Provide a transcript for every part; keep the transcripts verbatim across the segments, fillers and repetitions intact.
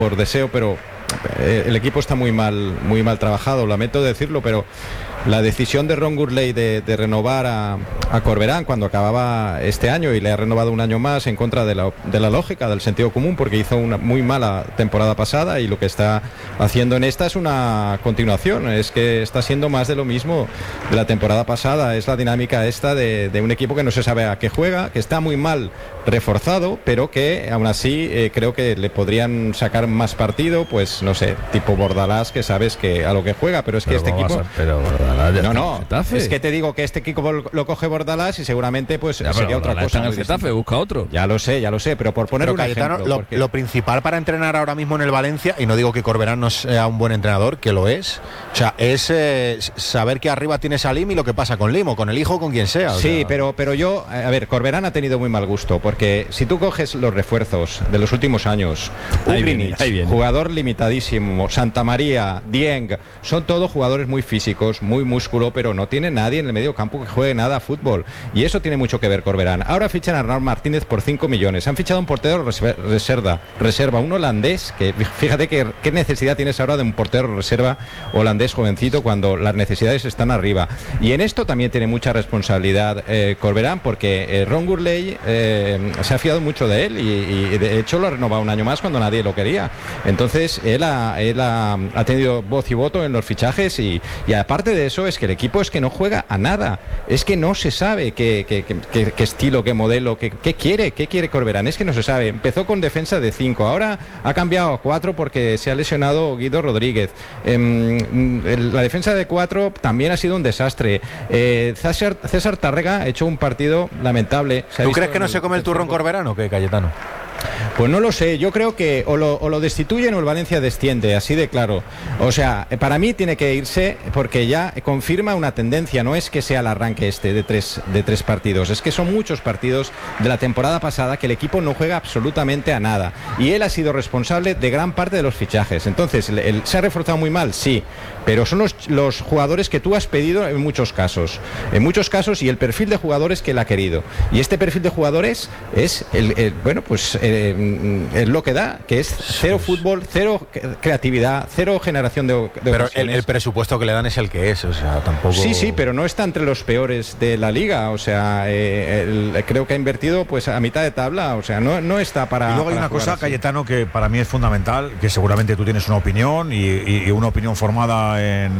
por deseo, pero eh, el equipo está muy mal, muy mal trabajado, lamento decirlo, pero la decisión de Ron Gurley de, de renovar a, a Corberán cuando acababa este año y le ha renovado un año más en contra de la, de la lógica, del sentido común, porque hizo una muy mala temporada pasada y lo que está haciendo en esta es una continuación, es que está siendo más de lo mismo de la temporada pasada, es la dinámica esta de, de un equipo que no se sabe a qué juega, que está muy mal reforzado, pero que aún así eh, creo que le podrían sacar más partido, pues no sé, tipo Bordalás, que sabes que a lo que juega, pero es que pero este equipo... A, pero Bordalás no, no, Getafe. Es que te digo que este equipo lo coge Bordalás y seguramente pues ya, sería otra cosa. En el Getafe, busca otro. Ya lo sé, ya lo sé, pero por poner pero un Cayetano, ejemplo... Lo, porque... lo principal para entrenar ahora mismo en el Valencia, y no digo que Corberán no sea un buen entrenador, que lo es, o sea, es eh, saber que arriba tienes a Lim y lo que pasa con Lim, o con el hijo o con quien sea. Sí, sea... pero, pero yo, a ver, Corberán ha tenido muy mal gusto, porque si tú coges los refuerzos de los últimos años, Ugrinic, jugador limitadísimo, Santa María, Dieng, son todos jugadores muy físicos, muy músculo, pero no tiene nadie en el medio campo que juegue nada a fútbol, y eso tiene mucho que ver Corberán. Ahora fichan a Arnau Martínez por cinco millones, han fichado un portero reserva, reserva, un holandés, que fíjate que, qué necesidad tienes ahora de un portero reserva holandés jovencito cuando las necesidades están arriba, y en esto también tiene mucha responsabilidad eh, Corberán, porque eh, Ron Gurley eh, se ha fiado mucho de él y, y de hecho lo ha renovado un año más cuando nadie lo quería, entonces él ha, él ha, ha tenido voz y voto en los fichajes y, y aparte de eso es que el equipo es que no juega a nada, es que no se sabe qué, qué, qué, qué estilo, qué modelo, qué, qué quiere, qué quiere Corberán, es que no se sabe. Empezó con defensa de cinco, ahora ha cambiado a cuatro porque se ha lesionado Guido Rodríguez. Eh, la defensa de cuatro también ha sido un desastre. Eh, César, César Tárrega ha hecho un partido lamentable. ¿Tú crees que no se come el turrón Corberán o qué, Cayetano? Pues no lo sé, yo creo que o lo, o lo destituyen o el Valencia desciende, así de claro. O sea, para mí tiene que irse porque ya confirma una tendencia, no es que sea el arranque este de tres, de tres partidos, es que son muchos partidos de la temporada pasada que el equipo no juega absolutamente a nada y él ha sido responsable de gran parte de los fichajes. Entonces, el, el, ¿se ha reforzado muy mal? Sí, pero son los, los jugadores que tú has pedido en muchos casos, en muchos casos y el perfil de jugadores que él ha querido. Y este perfil de jugadores es, el, el bueno, pues... Eh, es lo que da, que es cero fútbol, cero creatividad, cero generación de, de pero el, el presupuesto que le dan es el que es, o sea, tampoco... Sí, sí, pero no está entre los peores de la liga, o sea, eh, el, creo que ha invertido pues a mitad de tabla, o sea, no, no está para... Y luego hay una cosa, así. Cayetano, que para mí es fundamental, que seguramente tú tienes una opinión y, y, y una opinión formada en,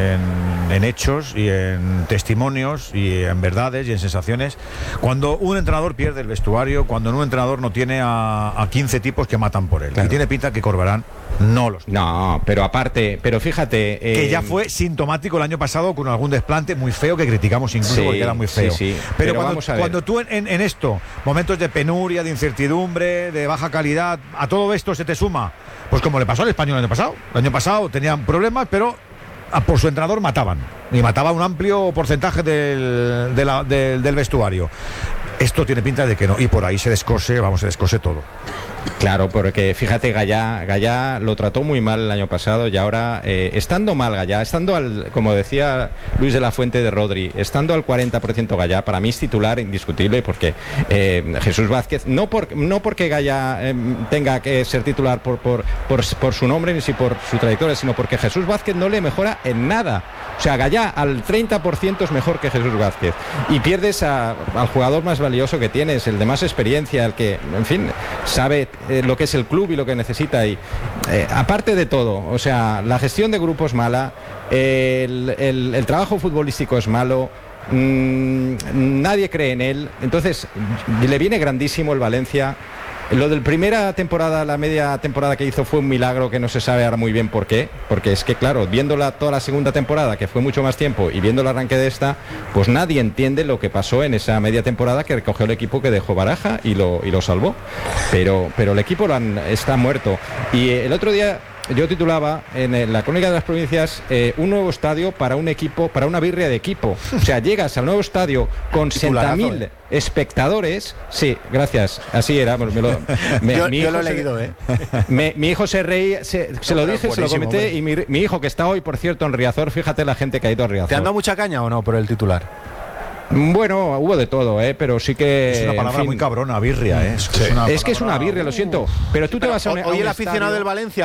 en, en hechos y en testimonios y en verdades y en sensaciones. Cuando un entrenador pierde el vestuario, cuando un entrenador no tiene a, a quince tipos que matan por él. Claro. Y tiene pinta que Corberán no los tiene. No, pero aparte, pero fíjate... Eh, que ya fue sintomático el año pasado con algún desplante muy feo que criticamos incluso sí, porque era muy feo. Sí, sí. Pero, pero cuando, cuando tú en, en, en esto, momentos de penuria, de incertidumbre, de baja calidad, a todo esto se te suma, pues como le pasó al Español el año pasado. El año pasado tenían problemas, pero a, por su entrenador mataban. Y mataba un amplio porcentaje del, de la, del, del vestuario. Esto tiene pinta de que no, y por ahí se descose, vamos, se descose todo. Claro, porque fíjate, Gallá, Gallá lo trató muy mal el año pasado y ahora, eh, estando mal Gallá, estando al, como decía Luis de la Fuente de Rodri, estando al cuarenta por ciento Gallá, para mí es titular indiscutible porque eh, Jesús Vázquez, no, por, no porque Gallá eh, tenga que ser titular por, por, por, por su nombre ni si por su trayectoria, sino porque Jesús Vázquez no le mejora en nada. O sea, Gallá al treinta por ciento es mejor que Jesús Vázquez y pierdes a, al jugador más valioso que tienes, el de más experiencia, el que, en fin, sabe eh, lo que es el club y lo que necesita. Y eh, aparte de todo, o sea, la gestión de grupo es mala, eh, el, el, el trabajo futbolístico es malo, mmm, nadie cree en él, entonces le viene grandísimo el Valencia. Lo del primera temporada, la media temporada que hizo fue un milagro que no se sabe ahora muy bien por qué, porque es que claro, viéndola toda la segunda temporada, que fue mucho más tiempo, y viendo el arranque de esta, pues nadie entiende lo que pasó en esa media temporada que recogió el equipo que dejó Baraja y lo, y lo salvó, pero, pero el equipo lo han, está muerto. Y el otro día yo titulaba en la Crónica de las Provincias eh, un nuevo estadio para un equipo, para una birria de equipo. O sea, llegas al nuevo estadio con sesenta mil eh. espectadores. Sí, gracias. Así era. Me lo, me, yo, mi yo lo he se, leído, ¿eh? Me, mi hijo se reía, se, se lo dije, se lo comenté, hombre. Y mi, mi hijo que está hoy, por cierto, en Riazor, fíjate la gente que ha ido a Riazor. ¿Te han dado mucha caña o no por el titular? Bueno, hubo de todo, ¿eh? Pero sí que... Es una palabra en fin, muy cabrona, birria, ¿eh? Es, sí. es, una es que es una palabra... birria, lo siento. Pero tú te Pero vas a un, hoy a un el aficionado estadio... del Valencia